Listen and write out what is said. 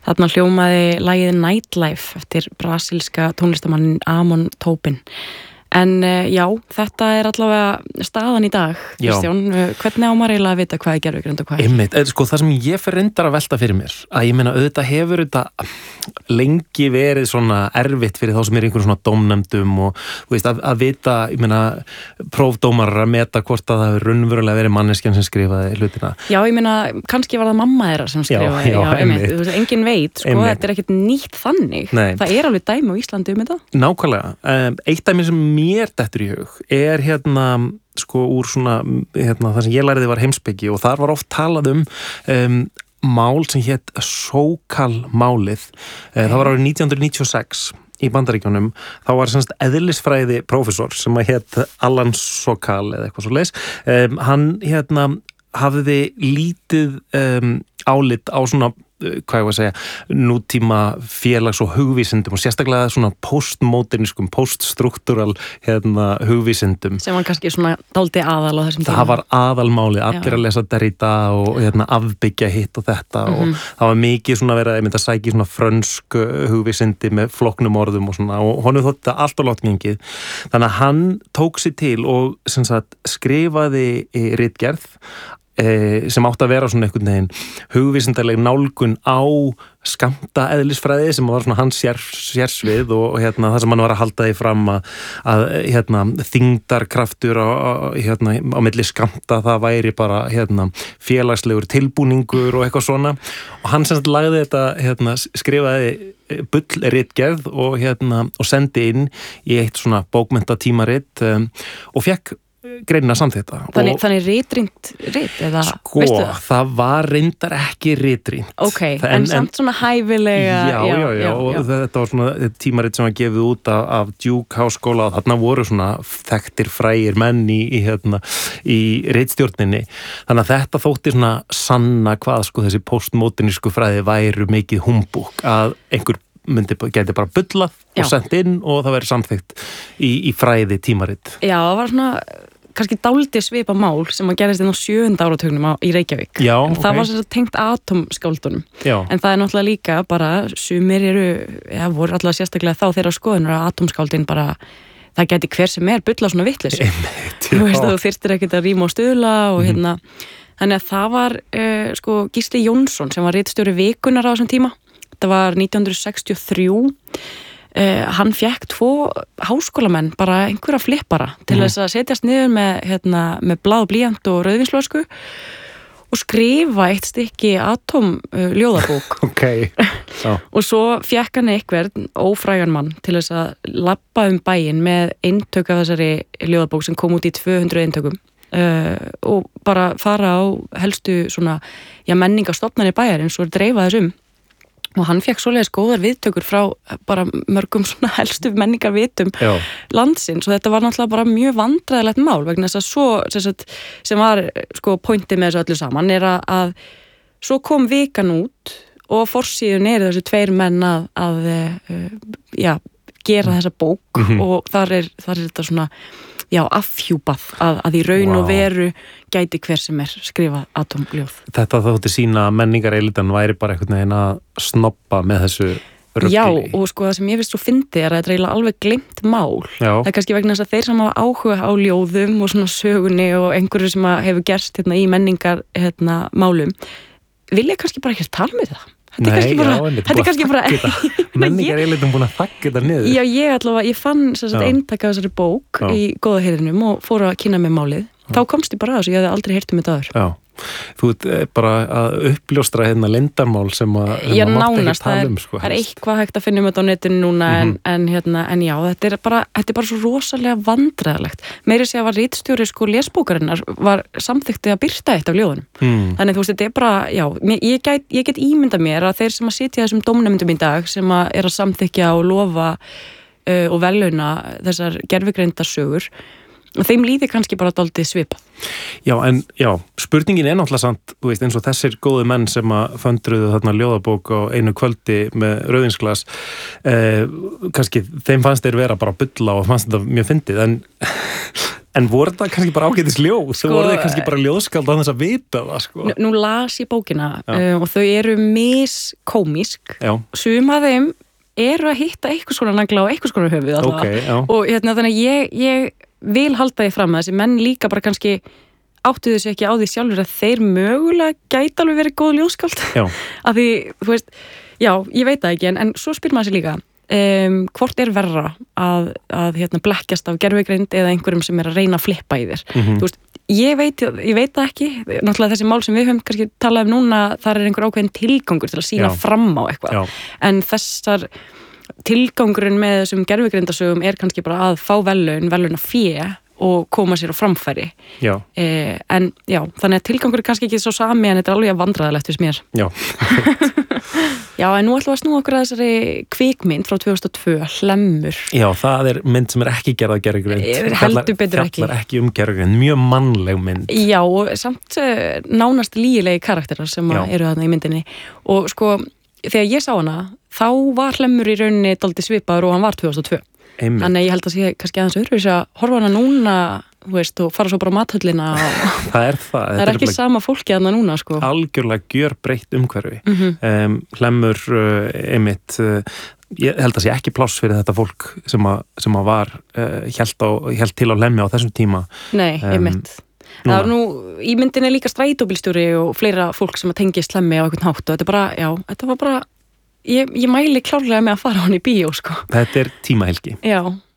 Þarna hljómaði lagið Nightlife eftir brasilska tónlistamannin Amon Tobin. En já, þetta allavega staðan í dag, Kristján. Hvernig á maður eiginlega að vita hvað gervigreind og hvað? Einmitt, sko það sem ég fer reyndar að velta fyrir mér, að ég meina auðvitað hefur þetta lengi verið svona erfitt fyrir þá sem einhverjum svona dómnefndum og þú veist, að vita, ég meina prófdómarar að meta hvort að það hefur raunverulega verið manneskjan sem skrifaði hlutina. Já, ég meina, kannski var það mamma þeirra sem skrifaði. Já, einmitt. Þú veist, enginn veit, sko, þetta ekkert nýtt þannig. Nei. Það alveg dæmi á Íslandi þetta. Nákvæmlega. Eitt dæmi sem mér dettur í hug hérna sko úr svona það sem ég læriði var heimspeki og þar var oft talað mál sem hét Sokal-málið. Það var árið 1996 í Bandaríkjunum. Þá var semst eðlisfræði prófessor sem hét Alan Sokal eða eitthvað svoleiðis. Hann hafði lítið álit á svona hvað ég var að segja, nútíma félags- og hugvísindum og sérstaklega svona postmoderniskum, poststruktúral hugvísindum. Sem var kannski svona dálítið aðal á þessum tíma. Það var aðalmálið, allir að lesa Derrida og afbyggja hitt og þetta og það var mikið svona verið að sækja svona frönsk hugvísindi með flóknum orðum og svona og honum þótti þetta allt og látt gengið. Þannig að hann tók sig til og sem sagt skrifaði ritgerð sem átti að vera svona einhvern veginn hugvísindarleg nálgun á skammta eðlisfræði sem var svona hans sérsvið og það sem hann var að halda því fram að þyngdarkraftur á milli skammta það væri bara félagslegur tilbúningur og eitthvað svona og hann sem lagði þetta skrifaði bullritgerð og sendi inn í eitt svona bókmenntatímarit og fekk greinina samþýtta. Þannig ritrýnt rit, eða sko, veistu það? Það var reyndar ekki ritrýnt. Ok, en samt svona hæfilega. Já, og þetta var svona tímarit sem var gefið út af Duke háskóla og þarna voru svona þekktir frægir menn í ritstjórninni. Þannig að þetta þótti svona sanna hvað sko þessi postmodernísku fræði væru mikið humbúk að einhver gæti bara bullað og sendt inn og það verið samþykkt í fræði tímarit. Já, það var svona kannski dálítið svipa mál sem að gerist inn á 7. áratugnum í Reykjavík. Já, en það var svona tengt atómskáldunum. En það náttúrulega líka bara sumir voru alltaf sérstaklega þá þeirra skoðunar að atómskáldin bara það gæti hver sem bullað svona vitleysu. Þú veist að þú þyrftir ekkert að ríma og stuðla og þannig að það var sko Gísli Jónsson sem var ritstjóri Vikunnar á þessum tíma. Það var 1963. Hann fékk 2 háskólamenn, bara einhverja flippara til þess að setjast niður með blað og blýant og rauðvínsflösku og skrifa eitt stykki atómljóðabók. Okay. Og svo fékk hann einhvern ófrægan mann til þess að labba bæinn með eintök af þessari ljóðabók sem kom út í 200 eintökum og bara fara á helstu svona, menningarstofnanir bæjarins og dreifa þessum. Og hann fekk svoleiðis góðar viðtökur frá bara mörgum svona helstu menningarvitum landsins og þetta var náttúrulega bara mjög vandræðilegt mál vegna þess að sem var sko pointið með þessu öllu saman að svo kom Vikan út og forsíðun þessi 2 menn að gera þessa bók og þar er þetta svona afhjúpað að í raun og veru gæti hver sem skrifað atómljóð. Þetta þótti sína að menningarelitan væri bara einhvern veginn að snobba með þessu rugli. Já, og sko það sem ég finnst svo fyndið að þetta eiginlega alveg gleymt mál. Það er kannski vegna þess að þeir sem hafa áhuga á ljóðum og svona sögunni og einhverju sem hefur gerst í menningar málum vilja kannski bara ekki tala með það. Þetta er kannski bara menningarelitin búin að þakka þetta niður. Já, ég fann eintak af þessari bók í góða hirðinum og fór að kynna með málið. Þá komst ég bara að þessu, ég hefði aldrei heyrt þetta áður. Já, þú bara að uppljóstra leyndarmál sem að nánast, það er eitthvað hægt að finna þetta á netinu núna en já, þetta er bara svo rosalega vandræðalegt. Meiri segja var ritstjóri sko lesbókarinnar var samþykkti að birta eitt af ljóðunum. Þannig þú veist, þetta er bara, já, ég get ímyndað mér að þeir sem að sitja þessum dómnefndum í dag sem að að samþykkja og lofa og veluna þessar gervigreindarsögur og þeim líði kannski bara dálítið svipað. Já, en spurningin er náttúrulega samt, þú veist, eins og þessir góðu menn sem að föndruðu þarna ljóðabók á einu kvöldi með rauðvínsglas kannski þeim fannst þeir vera bara að bulla og fannst þetta mjög fyndið, en En voru það kannski bara ágætis ljóð? Þú voru það kannski bara ljóðskald á þess að vita það, sko? Nú las ég bókina og þau eru miskómísk. Sum af þeim eru að hitta eitthvað svona nagla og eitthvað svona höfuð allavega. Og þannig ég vil halda því fram að þessi menn líka bara kannski áttu þessu ekki á því sjálfur að þeir mögulega gæti alveg verið góð ljóðskald. Af því, þú veist, já, ég veit það ekki, en svo spyr maður sér líka hvort verra að blekkjast af gervigreind eða einhverjum sem að reyna að flippa í þér. Þú veist, ég veit það ekki, náttúrulega þessi mál sem við höfum kannski talað núna, þar einhver ákveðin tilgangur til að sýna fram á eitthvað, en þessar tilgangurinn með þessum gervigreindasögum kannski bara að fá velun að fé og koma sér á framfæri. En já, þannig að tilgangur kannski ekki svo sami, en þetta alveg vandræðilegt fyrst mér. Já, en nú ætlum við að snúa okkur að þessari kvikmynd frá 2002, Hlemmur. Já, það mynd sem ekki gerð að gervigreind. Heldur betur ekki. Fjallar ekki gervigreind, mjög mannleg mynd. Já, og samt nánast lýgilegi karakterar sem eru þarna í myndinni. Og sko, þegar ég sá hana, þá var Hlemmur í rauninni dálítið svipaður og hann var 2002. Þannig að ég held að sé kannski aðeins öðruvísi að horfa hana núna, þú veist, og fara svo bara á mathöllina og það er ekki sama fólki þarna núna, sko. Algjörlega gjörbreytt umhverfi. Hlemmur einmitt, ég held að sé ekki pláss fyrir þetta fólk sem að var hélt til á Hlemmi á þessum tíma. Nei, einmitt. Það var nú, í myndinni líka strætóbílstjóri og fleira fólk sem að tengist Hlemmi á einhvern hátt og þetta bara, já, þetta var bara Ég mæli klárlega með að fara á hann í bíó, sko. Þetta er tímahelgi. Já.